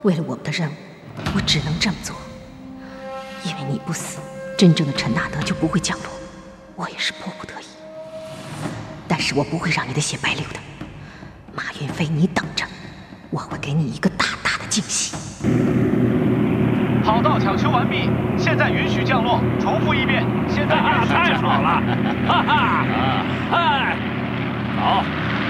为了我们的任务，我只能这么做。因为你不死，真正的陈纳德就不会降落。我也是迫不得已。但是我不会让你的血白流的。马云飞，你等着，我会给你一个大大的惊喜。 跑道抢修完毕，现在允许降落。重复一遍，现在允许降落。 太好了！哈哈！嗨，好。